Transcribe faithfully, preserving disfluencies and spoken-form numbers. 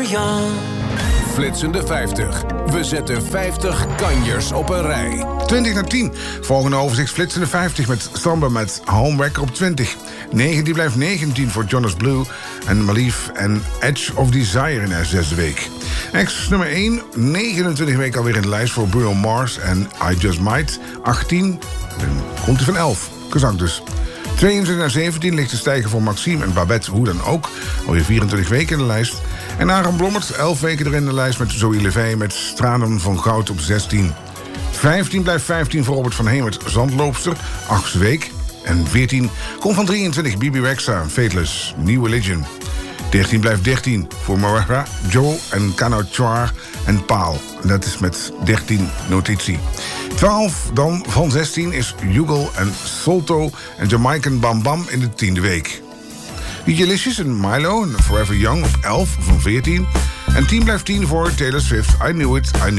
young. Flitsende vijftig. We zetten vijftig kanjers op een rij. twintig naar tien. Volgende overzicht Flitsende vijftig met Samba met Homewrecker op twintig. negentien blijft negentien voor Jonas Blue en Malif en Edge of Desire in haar zesde week. Ex nummer één, negenentwintig weken alweer in de lijst voor Bruno Mars en I Just Might. achttien, dan komt hij van elf. Gezang dus. tweeëntwintig naar zeventien ligt te stijgen voor Maxime en Babette, hoe dan ook. Alweer vierentwintig weken in de lijst. En Aaron Blommert, elf weken erin in de lijst met Zoe Levey met Stranen van Goud op zestien. vijftien blijft vijftien voor Robert van Hemert, Zandloopster, achtste week. En veertien komt van drieëntwintig Bibi Rexha, Fateless, New Religion. dertien blijft dertien voor Mara, Joe en Kano Char en Paal. En dat is met dertien notitie. twaalf dan van zestien is Yugal en Solto en Jamaican Bam Bam in de tiende week. D J Licious en Milo en Forever Young op elf van veertien. En tien blijft tien voor Taylor Swift, I Knew It, I Knew